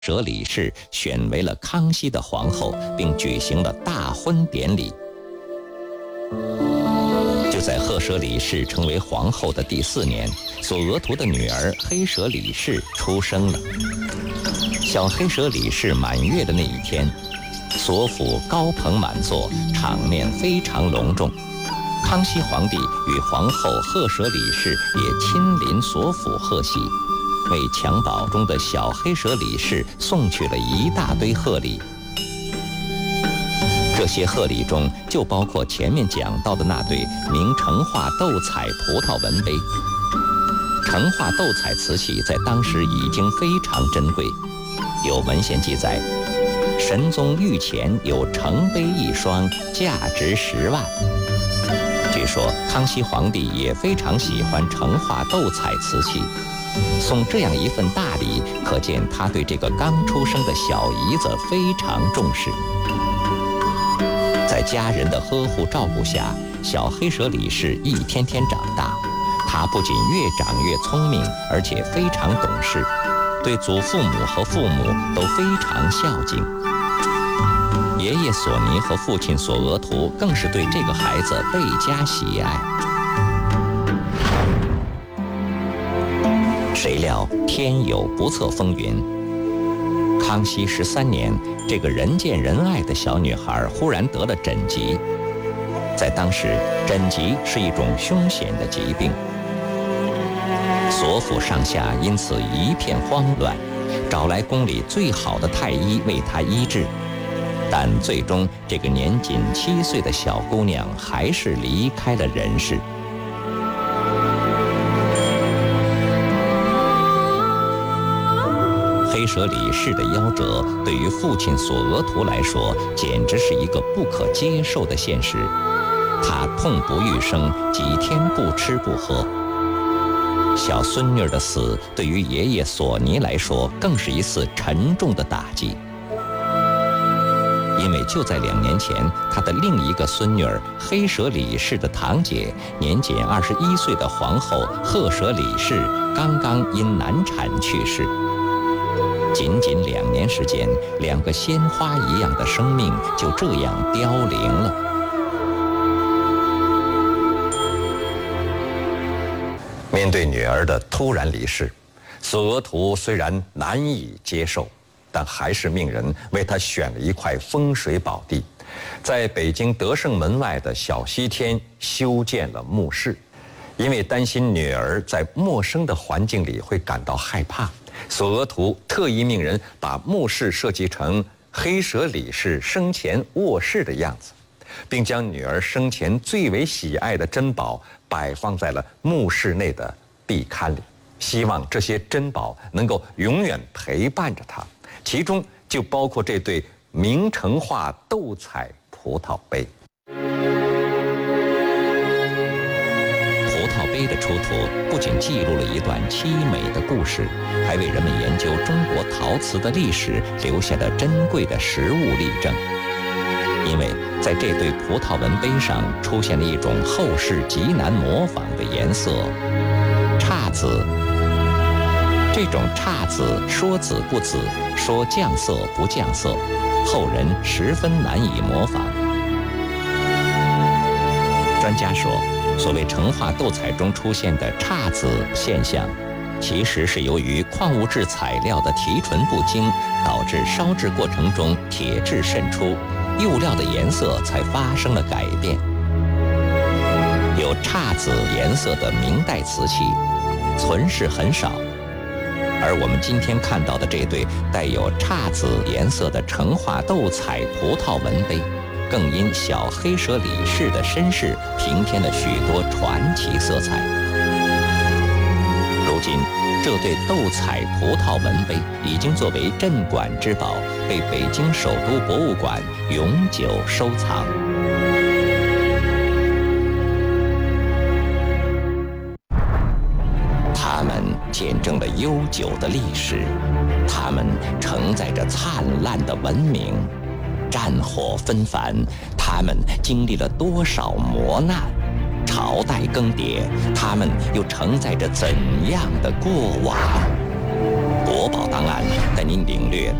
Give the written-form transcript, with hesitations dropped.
舍李氏选为了康熙的皇后，并举行了大婚典礼。就在赫舍李氏成为皇后的第4年，索额图的女儿黑舍李氏出生了。小黑舍李氏满月的那一天，索府高朋满座，场面非常隆重。康熙皇帝与皇后赫舍李氏也亲临索府贺喜，为襁褓中的小黑舍李氏送去了一大堆贺礼。这些贺礼中就包括前面讲到的那对明成化斗彩葡萄文杯。成化斗彩瓷器在当时已经非常珍贵，有文献记载，神宗御前有成杯1双，价值10万。据说康熙皇帝也非常喜欢成化斗彩瓷器，送这样一份大礼，可见他对这个刚出生的小姨子非常重视。在家人的呵护照顾下，小黑舍李氏一天天长大。她不仅越长越聪明，而且非常懂事，对祖父母和父母都非常孝敬。爷爷索尼和父亲索额图更是对这个孩子倍加喜爱。谁料天有不测风云，康熙13年，这个人见人爱的小女孩忽然得了疹疾。在当时，疹疾是一种凶险的疾病，索府上下因此一片慌乱，找来宫里最好的太医为她医治。但最终，这个年仅7岁的小姑娘还是离开了人世。黑舍李氏的夭折，对于父亲索额图来说，简直是一个不可接受的现实。他痛不欲生，几天不吃不喝。小孙女的死，对于爷爷索尼来说，更是一次沉重的打击。因为就在2年前，他的另一个孙女黑舍李氏的堂姐，年仅21岁的皇后赫舍李氏，刚刚因难产去世。仅仅2年时间，2个鲜花一样的生命就这样凋零了。面对女儿的突然离世，索额图虽然难以接受，但还是命人为他选了一块风水宝地，在北京德胜门外的小西天修建了墓室。因为担心女儿在陌生的环境里会感到害怕，索额图特意命人把墓室设计成黑舍李氏生前卧室的样子，并将女儿生前最为喜爱的珍宝摆放在了墓室内的壁龛里，希望这些珍宝能够永远陪伴着她。其中就包括这对明成化斗彩葡萄杯。葡萄杯的出土不仅记录了一段凄美的故事，还为人们研究中国陶瓷的历史留下了珍贵的实物例证。因为在这对葡萄纹杯上出现了一种后世极难模仿的颜色——姹紫。这种姹紫说紫不紫，说降色不降色，后人十分难以模仿。专家说，所谓成化斗彩中出现的姹紫现象，其实是由于矿物质材料的提纯不精，导致烧制过程中铁质渗出，釉料的颜色才发生了改变。有姹紫颜色的明代瓷器存世很少，而我们今天看到的这对带有姹紫颜色的成化斗彩葡萄纹杯，更因小黑舍李氏的身世平添了许多传奇色彩。如今，这对斗彩葡萄纹杯已经作为镇馆之宝，被北京首都博物馆永久收藏。它们见证了悠久的历史，它们承载着灿烂的文明。战火纷繁，他们经历了多少磨难？朝代更迭，他们又承载着怎样的过往？不国宝档案带您领略